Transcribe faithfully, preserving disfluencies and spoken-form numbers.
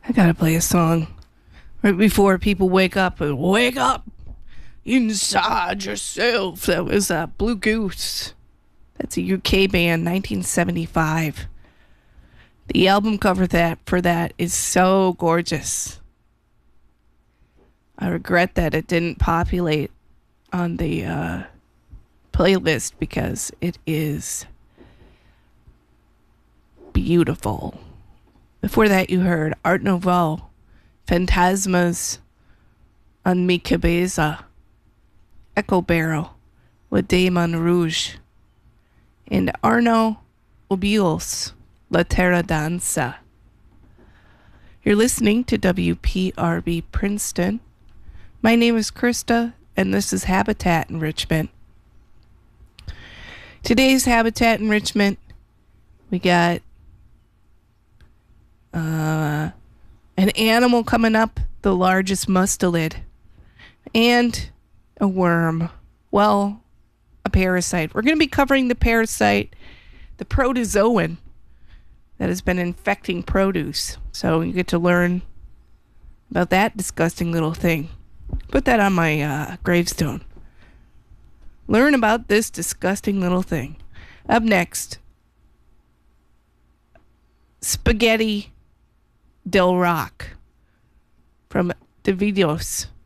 I gotta play a song right before people wake up and wake up inside yourself. That was uh, Blue Goose. That's a U K band, nineteen seventy-five. The album cover that for that is so gorgeous. I regret that it didn't populate on the uh, playlist because it is beautiful. Before that, you heard Art Nouveau, Phantasmas on Mi Cabeza, Echo Barrel with Damon Rouge, and Arno Obiols, La Terra Danza. You're listening to W P R B Princeton. My name is Krista, and this is Habitat Enrichment. Today's Habitat Enrichment, we got uh, an animal coming up, the largest mustelid, and a worm. Well, a parasite. We're going to be covering the parasite, the protozoan, that has been infecting produce. So you get to learn about that disgusting little thing. Put that on my uh, gravestone. Learn about this disgusting little thing. Up next, Spaghetti Del Rock from Davidos.